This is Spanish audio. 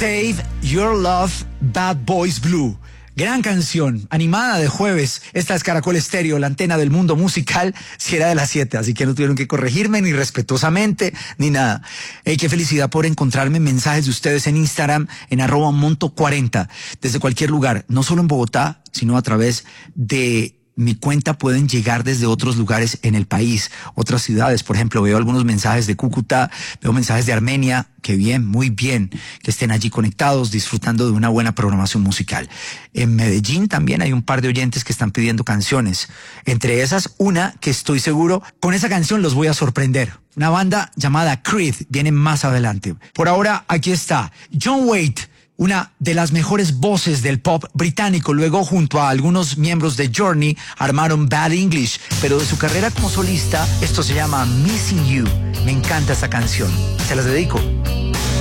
Save Your Love, Bad Boys Blue. Gran canción, animada de jueves. Esta es Caracol Estéreo, la antena del mundo musical, si era de las 7, así que no tuvieron que corregirme ni respetuosamente, ni nada. Qué felicidad por encontrarme mensajes de ustedes en Instagram, en @monto40, desde cualquier lugar, no solo en Bogotá, sino a través de mi cuenta pueden llegar desde otros lugares en el país, otras ciudades. Por ejemplo, veo algunos mensajes de Cúcuta, veo mensajes de Armenia. Qué bien, muy bien que estén allí conectados, disfrutando de una buena programación musical. En Medellín también hay un par de oyentes que están pidiendo canciones. Entre esas, una que estoy seguro, con esa canción los voy a sorprender. Una banda llamada Creed, viene más adelante. Por ahora, aquí está John Waite, una de las mejores voces del pop británico. Luego, junto a algunos miembros de Journey, armaron Bad English. Pero de su carrera como solista, esto se llama Missing You. Me encanta esta canción. Se las dedico.